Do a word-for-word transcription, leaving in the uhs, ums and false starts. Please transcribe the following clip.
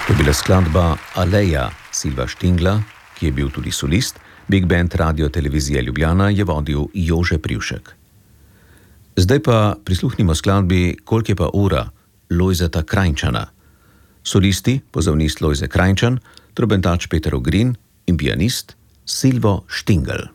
To je bila skladba Aleja Silva Štingla, ki je bil tudi solist. Big Band Radio Televizije Ljubljana je vodil Jože Privšek. Zdaj pa prisluhnimo skladbi Koliko je pa ura Lojzeta Krajnčana. Solisti, pozavnist Lojze Krajnčan, trobentač Peter Ogrin in pianist Silvo Štingl.